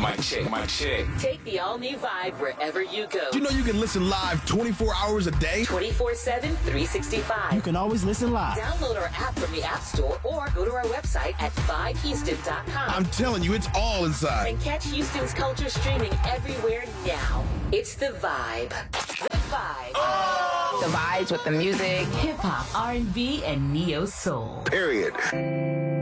Mic check, mic check. Take the all-new Vibe wherever you go. You know you can listen live 24 hours a day? 24/7, 365. You can always listen live. Download our app from the App Store or go to our website at vibehouston.com. I'm telling you, it's all inside. And catch Houston's culture streaming everywhere now. It's The Vibe. The Vibe. The vibes with the music. Hip-hop, R&B, and neo-soul. Period.